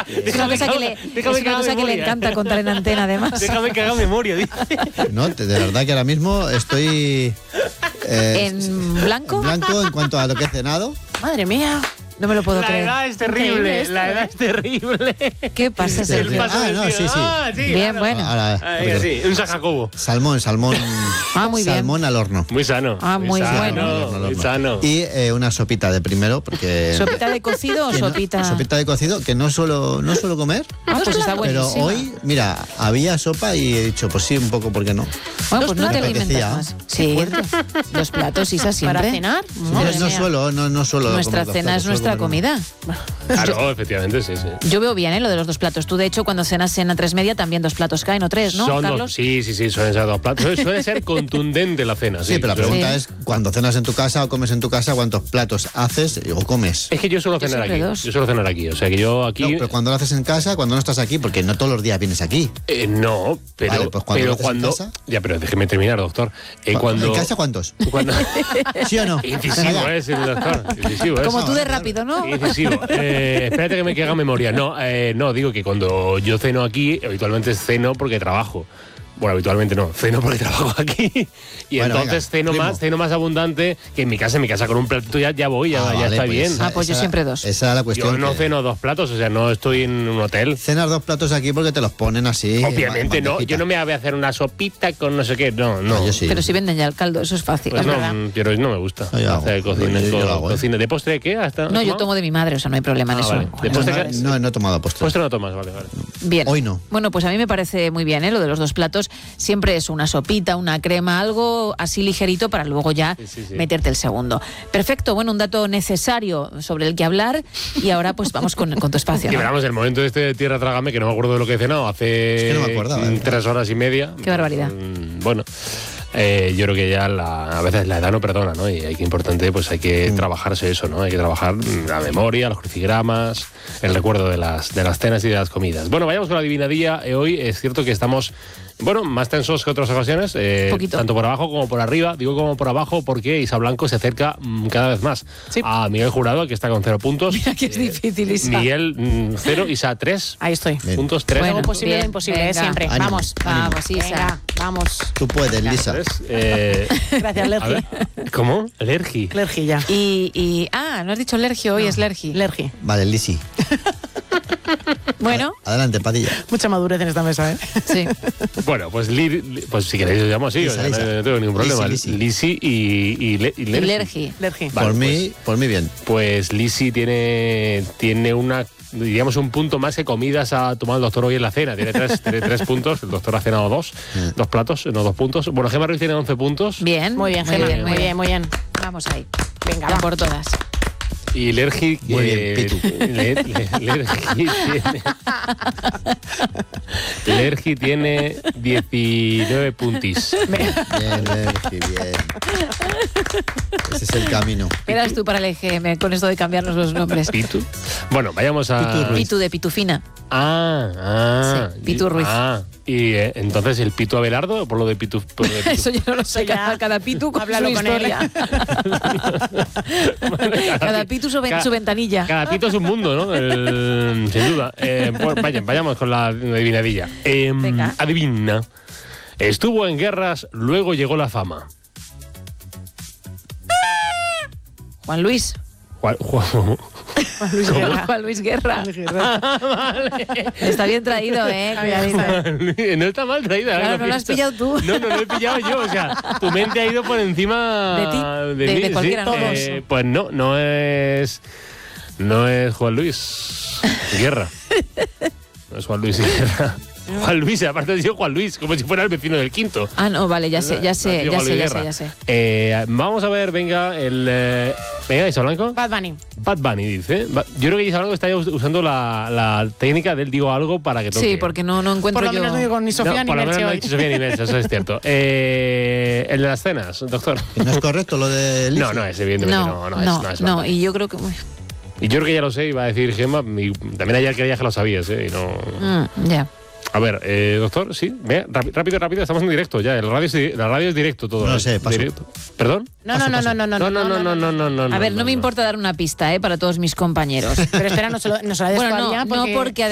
Es una cosa que le encanta contar en antena, además. Déjame que haga memoria, dice. No, de verdad que ahora mismo estoy... ¿En blanco? En blanco en cuanto a lo que he cenado. Madre mía. No me lo puedo creer. La edad es terrible, la edad es terrible. ¿Qué pasa, Sergio? Sí. Bien, bueno. Sí, un sajacobo. Salmón. Muy bien. Salmón al horno. Muy sano. Muy bueno. Muy sano. Y una sopita de primero, porque... ¿Sopita de cocido o sopita? Sopita de cocido, que no suelo comer. Pues está buenísima. Pero hoy, mira, había sopa y he dicho, pues sí, un poco, ¿por qué no? Bueno, pues no te alimentas más. Sí, 2 platos, Isa, siempre. ¿Para cenar? No suelo. Nuestra cena es nuestra comida. Claro, efectivamente, sí. Yo veo bien lo de los 2 platos. Tú, de hecho, cuando cenas cena 3:30, también 2 platos caen, o 3, ¿no, Carlos? Sí, suelen ser 2 platos. Suele ser contundente la cena. Sí, pero la pregunta es, cuando cenas en tu casa o comes en tu casa, ¿cuántos platos haces o comes? Es que yo suelo cenar aquí. Yo suelo cenar aquí. O sea, que yo aquí... No, pero cuando lo haces en casa, cuando no estás aquí, porque no todos los días vienes aquí. No, pero... Vale, pues cuando lo haces en casa... Ya, pero déjeme terminar, doctor. ¿En casa cuántos? ¿Sí o no? Incisivo es el doctor. Incisivo es. Como tú de rápido, ¿no? Incisivo. Espérate que me haga memoria. No, digo que cuando yo ceno aquí, habitualmente ceno porque trabajo. Bueno, habitualmente no, ceno porque trabajo aquí. Y bueno, entonces ceno más abundante que en mi casa con un platito ya voy, ya está bien. Pues yo siempre 2. Esa es la cuestión. Yo no ceno 2 platos, o sea, no estoy en un hotel. Cenas 2 platos aquí porque te los ponen así. Obviamente no, yo no me voy a hacer una sopita con no sé qué, no. Yo sí. Pero si venden ya el caldo, eso es fácil. Pues pero no me gusta. Hacer cocina. ¿De postre qué? No, yo tomo de mi madre, o sea, no hay problema en eso. Vale. ¿De postre no he tomado postre. Postre no tomas, vale. Bien. Hoy no. Bueno, pues a mí me parece muy bien, lo de los 2 platos. Siempre es una sopita, una crema, algo así ligerito para luego ya meterte el segundo. Perfecto, bueno, un dato necesario sobre el que hablar y ahora pues vamos con tu espacio. Y veramos el momento de Tierra Trágame, que no me acuerdo de lo que he cenado, hace es que no me acordaba, 3 horas y media. Qué barbaridad. Bueno, yo creo que ya a veces la edad no perdona, ¿no? Y hay que que trabajarse eso, ¿no? Hay que trabajar la memoria, los crucigramas, el recuerdo de las cenas y de las comidas. Bueno, vayamos con la adivinadilla. Hoy es cierto que estamos... más tensos que otras ocasiones, tanto por abajo como por arriba. Digo como por abajo porque Isa Blanco se acerca cada vez más a Miguel Jurado, que está con 0 puntos. Mira que es difícil, Isa. Miguel 0, Isa 3. Ahí estoy. Puntos 3. Bueno, posible o imposible, siempre. Ánimo. Vamos, Isa. Venga, vamos. Tú puedes, Lisa. Gracias, Lergi. ¿Cómo? Lergi. Lergi ya. No has dicho Lergi, hoy es Lergi. Lergi. Vale, Lisi. Bueno. Adelante, Padilla. Mucha madurez en esta mesa, ¿eh? Sí. Bueno, pues si queréis os llamo así, Lisa. No tengo ningún problema. Lisi y Lergi. Vale, por mí bien. Pues Lisi tiene una... diríamos un punto más que comidas ha tomado el doctor hoy en la cena. Tiene 3 puntos. El doctor ha cenado 2 platos, no 2 puntos. Bueno, Gemma Ruiz tiene 11 puntos. Bien. Muy bien, Gemma. Muy bien. Vamos ahí. Venga, ya por todas. Y Lergi... Muy bien, Pitu. Lergi tiene 19 puntis. Bien, Lergi, bien. Ese es el camino. Eras tú para el EGM con esto de cambiarnos los nombres. Pitu. Bueno, vayamos a... Pitu de Pitufina. Sí, Pitu Ruiz. Y entonces el Pitu Abelardo, por lo de Pitu... Eso yo no lo sé, cada Pitu con su historia. Cada Pitu su ventanilla. Cada Pitu es un mundo, ¿no? Sin duda. Pues vayamos con la adivinadilla. Adivina. Estuvo en guerras, luego llegó la fama. Juan Luis. Juan Luis Guerra. Vale. Está bien traído, No está mal traído. Claro, no lo has pillado tú. No lo he pillado yo. O sea, tu mente ha ido por encima de ti, de cualquiera. Pues no es Juan Luis Guerra. No es Juan Luis Guerra. Juan Luis, aparte ha sido Juan Luis, como si fuera el vecino del quinto. No, vale, ya sé. Vamos a ver, venga, venga, Isa Blanco. Bad Bunny. Bad Bunny, dice. Yo creo que Isa Blanco está usando la técnica del digo algo para que toque. Sí, porque no encuentro por lo menos no digo ni Sofía ni Merche. Por lo menos no he dicho Sofía ni Merche, eso es cierto. El de las cenas, doctor. ¿No es correcto lo de Lisa? No, es evidentemente no, y yo creo que... Y yo creo que ya lo sé, iba a decir Gemma, y también ayer creía que lo sabías, y no... Ya. A ver, doctor, sí, vea, rápido, estamos en directo ya, la radio es directo todo. No sé, paso. Directo. ¿Perdón? No. A ver, no me importa dar una pista, para todos mis compañeros. Pero espera, no se la des todavía. No, porque